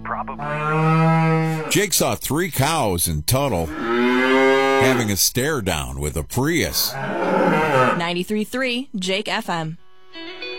Probably. Jake saw 3 cows in Tuttle having a stare down with a Prius. 93.3 Jake FM.